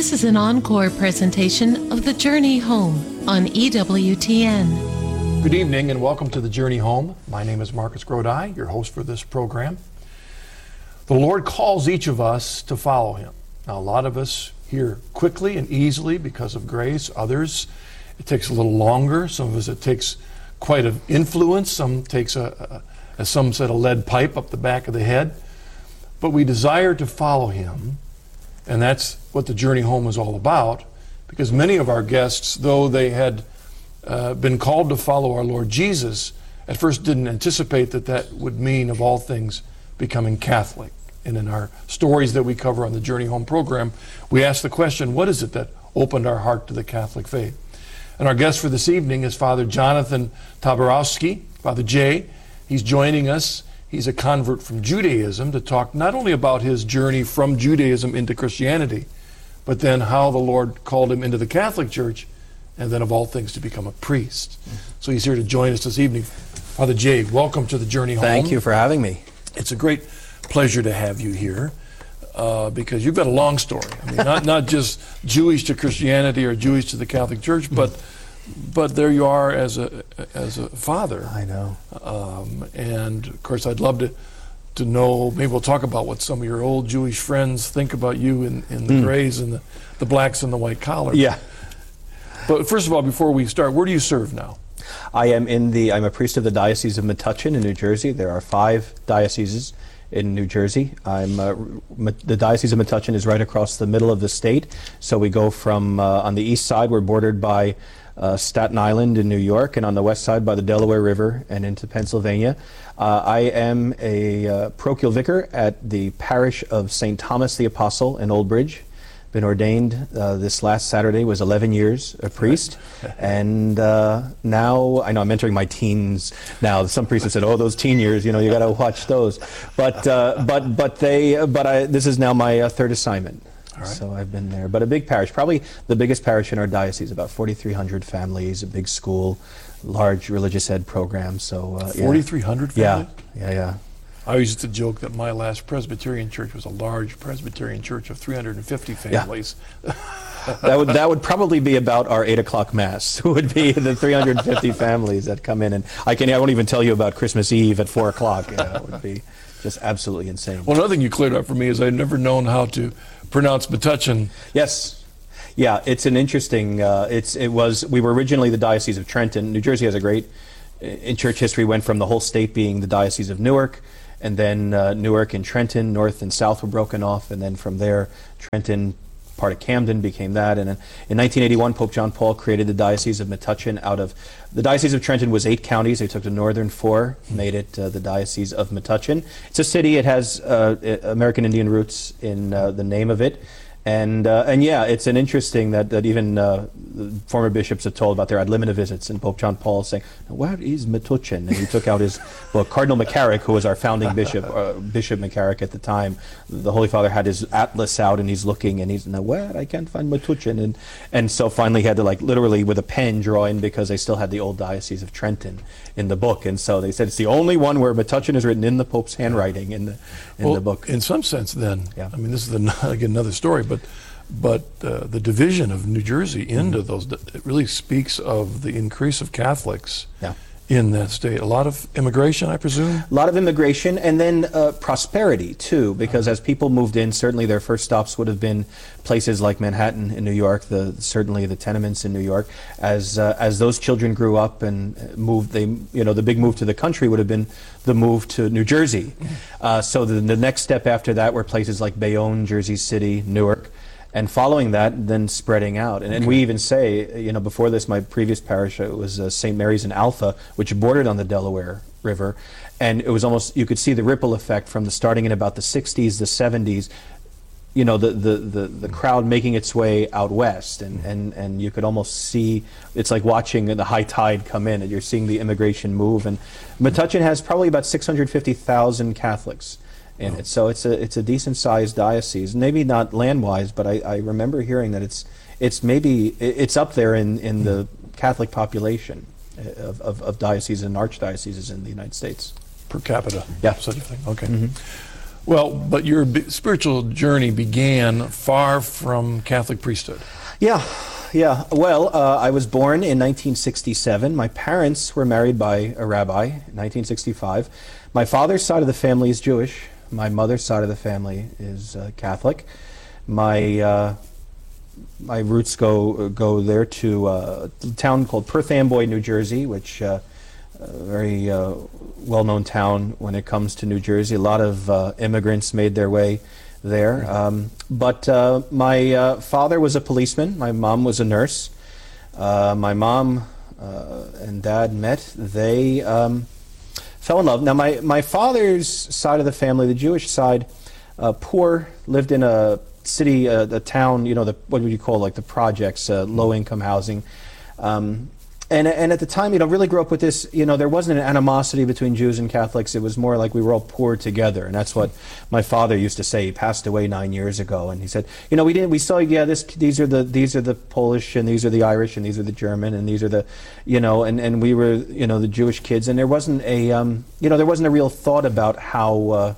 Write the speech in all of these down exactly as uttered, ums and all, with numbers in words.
This is an encore presentation of The Journey Home on E W T N. Good evening and welcome to The Journey Home. My name is Marcus Grodi, your host for this program. The Lord calls each of us to follow Him. Now, a lot of us hear quickly and easily because of grace. Others, it takes a little longer. Some of us, it takes quite an influence. Some takes, a, a, as some said, a lead pipe up the back of the head. But we desire to follow Him, and that's what The Journey Home is all about, because many of our guests, though they had uh, been called to follow our Lord Jesus, at first didn't anticipate that that would mean, of all things, becoming Catholic. And in our stories that we cover on the Journey Home program, we ask the question, what is it that opened our heart to the Catholic faith? And our guest for this evening is Father Jonathan Taborowski, Father Jay. He's joining us. He's a convert from Judaism to talk not only about his journey from Judaism into Christianity, but then how the Lord called him into the Catholic Church, and then of all things to become a priest. Mm-hmm. So he's here to join us this evening. Father Jay, welcome to the Journey Home. Thank you for having me. It's a great pleasure to have you here uh, because you've got a long story. I mean, not, not just Jewish to Christianity or Jewish to the Catholic Church, but but there you are as a as a father. I know. Um, and of course, I'd love to to know. Maybe we'll talk about what some of your old Jewish friends think about you in, in the mm. grays and the, the blacks and the white collar. Yeah. But first of all, before we start, where do you serve now? I am in the. I'm a priest of the Diocese of Metuchen in New Jersey. There are five dioceses in New Jersey. I'm uh, the Diocese of Metuchen is right across the middle of the state. So we go from uh, on the east side, we're bordered by Uh, Staten Island in New York, and on the west side by the Delaware River and into Pennsylvania. Uh, I am a uh, parochial vicar at the parish of Saint Thomas the Apostle in Old Bridge. Been ordained uh, this last Saturday, was eleven years a priest, and uh, now, I know I'm entering my teens now. Some priests have said, oh, those teen years, you know, you got to watch those. But, uh, but, but, they, but I, this is now my uh, third assignment. Right. So I've been there, but a big parish, probably the biggest parish in our diocese, about forty-three hundred families, a big school, large religious ed program. So uh, forty-three hundred families? Yeah, yeah, yeah. I used to joke that my last Presbyterian church was a large Presbyterian church of three hundred fifty families. Yeah. that would that would probably be about our eight o'clock mass. Would be the three hundred fifty families that come in, and I can I won't even tell you about Christmas Eve at four o'clock. You know, it would be just absolutely insane. Well, another thing you cleared up for me is I'd never known how to pronounce Metuchen. Yes. Yeah, it's an interesting, uh, it's, it was, we were originally the Diocese of Trenton. New Jersey has a great, in church history, went from the whole state being the Diocese of Newark, and then uh, Newark and Trenton, north and south were broken off, and then from there, Trenton, part of Camden became that. And in nineteen eighty-one, Pope John Paul created the Diocese of Metuchen out of, the Diocese of Trenton was eight counties. They took the northern four, made it uh, the Diocese of Metuchen. It's a city, it has uh, American Indian roots in uh, the name of it. And uh, and yeah, it's an interesting that, that even uh, the former bishops have told about their ad limina visits, and Pope John Paul is saying, where is Metuchen? And he took out his, well, Cardinal McCarrick, who was our founding bishop, uh, Bishop McCarrick at the time, the Holy Father had his atlas out and he's looking and he's, now where? I can't find Metuchen. And, and so finally he had to like literally with a pen draw in, because they still had the old Diocese of Trenton in the book. And so they said it's the only one where Metuchen is written in the Pope's handwriting in the, in well, the book. In some sense then, yeah. I mean, this is the, again, another story, but But uh, the division of New Jersey into mm-hmm. those, it really speaks of the increase of Catholics yeah. in that state. A lot of immigration, I presume? A lot of immigration, and then uh, prosperity, too, because uh-huh. as people moved in, certainly their first stops would have been places like Manhattan in New York, the certainly the tenements in New York. As uh, as those children grew up and moved, they you know the big move to the country would have been the move to New Jersey. Mm-hmm. uh, so the, the next step after that were places like Bayonne, Jersey City, Newark. And following that, then spreading out. And, and we even say, you know, before this, my previous parish, it was uh, Saint Mary's in Alpha, which bordered on the Delaware River. And it was almost, you could see the ripple effect from the starting in about the sixties, the seventies, you know, the, the, the, the crowd making its way out west. And, and, and you could almost see, it's like watching the high tide come in, and you're seeing the immigration move. And Metuchen has probably about six hundred fifty thousand Catholics in it. So it's a it's a decent sized diocese. Maybe not land wise, but I, I remember hearing that it's it's maybe it's up there in, in the Catholic population of, of, of dioceses and archdioceses in the United States. Per capita. Yeah. Such a thing. Okay. Mm-hmm. Well, but your b- spiritual journey began far from Catholic priesthood. Yeah, yeah. Well, uh, I was born in nineteen sixty-seven. My parents were married by a rabbi in nineteen sixty-five. My father's side of the family is Jewish. My mother's side of the family is uh, Catholic. My uh, my roots go go there to uh, a town called Perth Amboy, New Jersey, which uh, a very uh, well-known town when it comes to New Jersey. A lot of uh, immigrants made their way there. Um, but uh, my uh, father was a policeman. My mom was a nurse. Uh, my mom uh, and dad met. They um, fell in love. Now, my, my father's side of the family, the Jewish side, uh, poor, lived in a city, uh, a town, you know, the, what would you call, like the projects, uh, low-income housing. Um, And, and at the time, you know, really grew up with this, you know, there wasn't an animosity between Jews and Catholics. It was more like we were all poor together. And that's what my father used to say. He passed away nine years ago. And he said, you know, we didn't, we saw, yeah, this, these are the, these are the Polish, and these are the Irish, and these are the German, and these are the, you know, and, and we were, you know, the Jewish kids. And there wasn't a, um, you know, there wasn't a real thought about how, uh,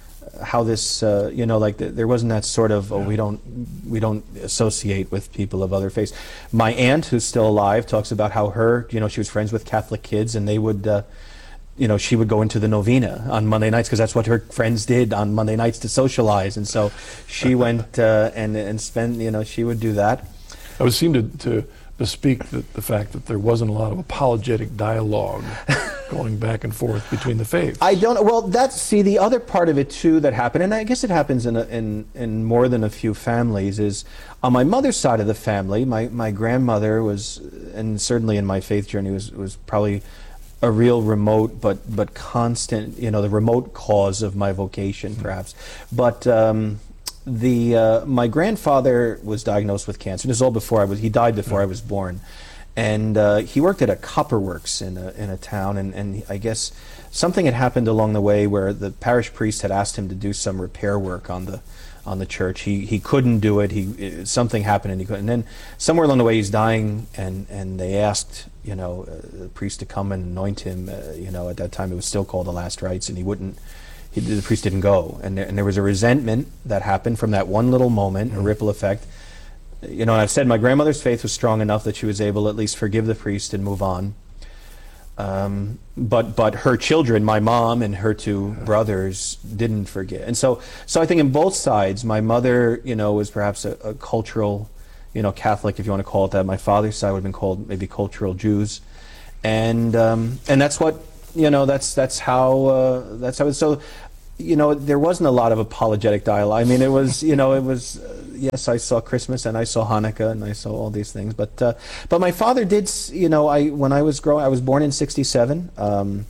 how this, uh, you know, like the, there wasn't that sort of, oh, we don't, we don't associate with people of other faiths. My aunt, who's still alive, talks about how her, you know, she was friends with Catholic kids, and they would, uh, you know, she would go into the novena on Monday nights because that's what her friends did on Monday nights to socialize, and so she went uh, and and spent, you know, she would do that. I would seem to, to bespeak the, the fact that there wasn't a lot of apologetic dialogue going back and forth between the faiths. I don't. Well, that's see the other part of it too that happened, and I guess it happens in a, in in more than a few families. Is on my mother's side of the family, my my grandmother was, and certainly in my faith journey was was probably a real remote but but constant, you know, the remote cause of my vocation, perhaps. But um, the uh, my grandfather was diagnosed with cancer. This is all before I was. He died before I was born. And uh, he worked at a copper works in a, in a town, and, and I guess something had happened along the way where the parish priest had asked him to do some repair work on the on the church. He he couldn't do it. He something happened and he couldn't. And then somewhere along the way he's dying, and, and they asked, you know, uh, the priest to come and anoint him. Uh, you know, at that time it was still called the last rites, and he wouldn't. He, the priest didn't go, and there, and there was a resentment that happened from that one little moment, mm-hmm. a ripple effect. You know, and I've said my grandmother's faith was strong enough that she was able to at least forgive the priest and move on. Um, but but her children, my mom and her two brothers, didn't forget. And so so I think in both sides, my mother, you know, was perhaps a, a cultural, you know, Catholic, if you want to call it that. My father's side would have been called maybe cultural Jews, and um, and that's what, you know, that's that's how uh, that's how. It, so. You know, there wasn't a lot of apologetic dialogue. I mean, it was, you know, it was, uh, yes, I saw Christmas and I saw Hanukkah and I saw all these things. But uh, but my father did, you know, I when I was growing, I was born in sixty-seven. Um,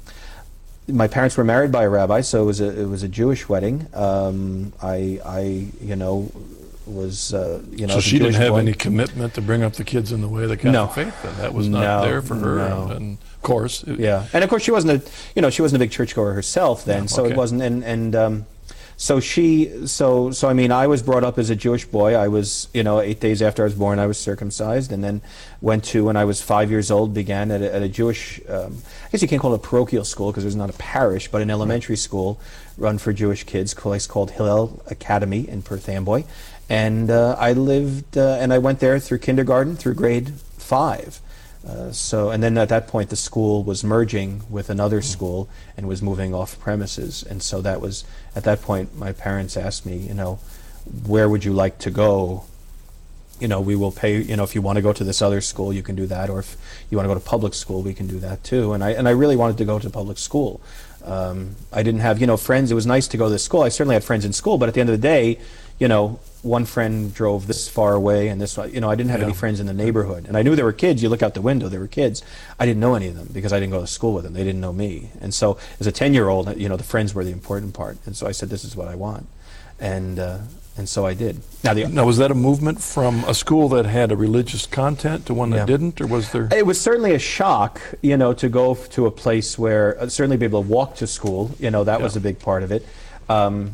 my parents were married by a rabbi, so it was a, it was a Jewish wedding. Um, I, I, you know, was, uh, you know, so she didn't have boy. any commitment to bring up the kids in the way of the Catholic No. faith. Then that was not No, there for her. no. And, and of course, it, Yeah, and of course she wasn't a, you know, she wasn't a big churchgoer herself then, Yeah, so okay. it wasn't, and and um, so she, so so I mean, I was brought up as a Jewish boy. I was, you know, eight days after I was born, I was circumcised, and then went to, when I was five years old, began at a, at a Jewish, um, I guess you can't call it a parochial school because there's not a parish, but an elementary school run for Jewish kids, place called Hillel Academy in Perth Amboy, and uh, I lived, uh, and I went there through kindergarten through grade five. Uh, so, and then at that point, the school was merging with another school and was moving off premises. And so that was, at that point, my parents asked me, you know, where would you like to go? You know, we will pay, you know, if you want to go to this other school, you can do that. Or if you want to go to public school, we can do that too. And I, and I really wanted to go to public school. Um, I didn't have, you know, friends. It was nice to go to this school. I certainly had friends in school, but at the end of the day, you know, one friend drove this far away and this, you know, I didn't have Yeah. any friends in the neighborhood. And I knew there were kids. You look out the window, there were kids. I didn't know any of them because I didn't go to school with them. They didn't know me. And so as a ten-year-old, you know, the friends were the important part. And so I said, this is what I want. And uh, and so I did. Now, the, now, was that a movement from a school that had a religious content to one that Yeah. didn't, or was there? It was certainly a shock, you know, to go f- to a place where, uh, certainly be able to walk to school, you know, that was Yeah. a big part of it. Um,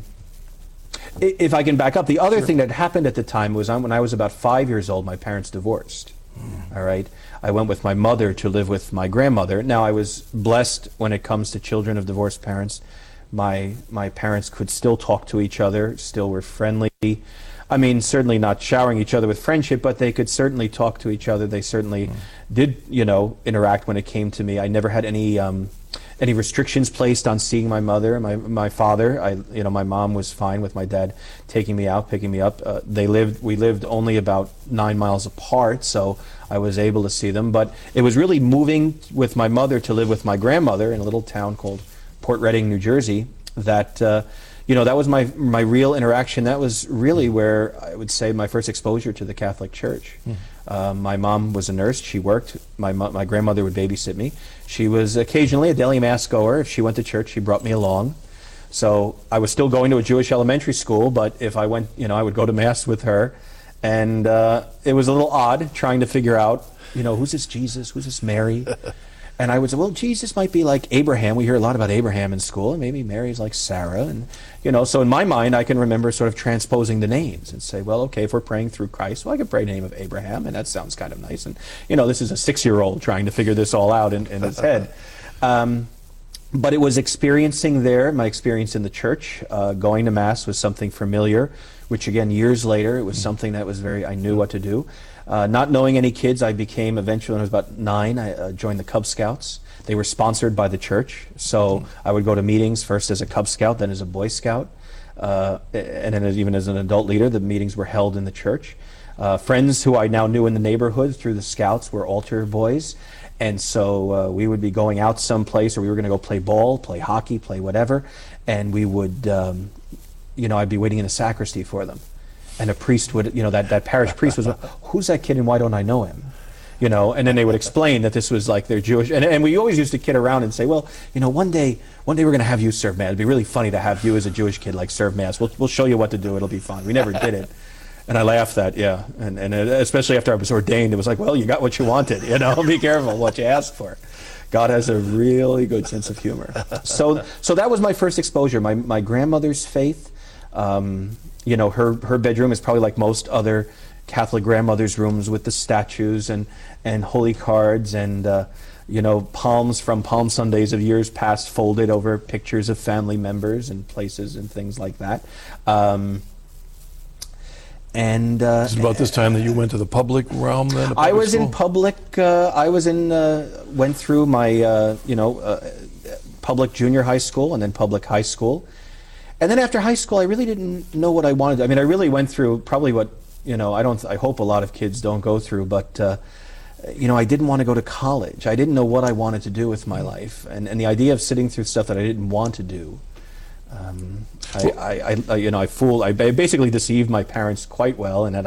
i- if I can back up, the other Sure. thing that happened at the time was um, when I was about five years old, my parents divorced. Mm. All right. I went with my mother to live with my grandmother. Now, I was blessed when it comes to children of divorced parents My my parents could still talk to each other, still were friendly. I mean, certainly not showering each other with friendship, but they could certainly talk to each other. They certainly mm. did, you know, interact when it came to me. I never had any um, any restrictions placed on seeing my mother, my my father. I, you know, my mom was fine with my dad taking me out, picking me up. Uh, they lived, we lived only about nine miles apart, so I was able to see them. But it was really moving with my mother to live with my grandmother in a little town called Port Reading, New Jersey. That. Uh, You know, that was my my real interaction. That was really where I would say my first exposure to the Catholic Church. Mm. Uh, my mom was a nurse. She worked. My mo- my grandmother would babysit me. She was occasionally a daily mass goer. If she went to church, she brought me along. So I was still going to a Jewish elementary school, but if I went, you know, I would go to mass with her. And uh, it was a little odd trying to figure out, you know, who's this Jesus? Who's this Mary? And I would say, well, Jesus might be like Abraham. We hear a lot about Abraham in school, and maybe Mary's like Sarah. And, you know, so in my mind, I can remember sort of transposing the names and say, well, okay, if we're praying through Christ, well, I could pray the name of Abraham, and that sounds kind of nice. And, you know, this is a six-year-old trying to figure this all out in, in his head. Um, but it was experiencing there, my experience in the church, uh, going to Mass was something familiar, which, again, years later, it was something that was very, I knew what to do. Uh, not knowing any kids, I became, eventually when I was about nine, I uh, joined the Cub Scouts. They were sponsored by the church, so mm-hmm. I would go to meetings first as a Cub Scout, then as a Boy Scout, uh, and then as, even as an adult leader, the meetings were held in the church. Uh, friends who I now knew in the neighborhood through the Scouts were altar boys, and so uh, we would be going out someplace, or we were going to go play ball, play hockey, play whatever, and we would, um, you know, I'd be waiting in the sacristy for them. And a priest would, you know, that, that parish priest was, who's that kid and why don't I know him? You know, and then they would explain that this was like their Jewish, and, and we always used to kid around and say, well, you know, one day, one day we're going to have you serve Mass. It'd be really funny to have you as a Jewish kid like serve Mass. We'll, we'll show you what to do. It'll be fun. We never did it. And I laughed at, yeah. And, and especially after I was ordained, it was like, well, you got what you wanted, you know, be careful what you ask for. God has a really good sense of humor. So, so that was my first exposure, my, my grandmother's faith. Um, You know, her, her bedroom is probably like most other Catholic grandmothers' rooms with the statues and, and holy cards and, uh, you know, palms from Palm Sundays of years past folded over pictures of family members and places and things like that. Um, and uh, Is it about this time that you went to the public realm then? The I was school? in public, uh, I was in, uh, went through my, uh, you know, uh, public junior high school and then public high school. And then after high school, I really didn't know what I wanted. I mean, I really went through probably what, you know, I don't, I hope a lot of kids don't go through, but, uh, you know, I didn't want to go to college. I didn't know what I wanted to do with my life. And, and the idea of sitting through stuff that I didn't want to do, um, I, I, I, you know, I fooled, I basically deceived my parents quite well, and that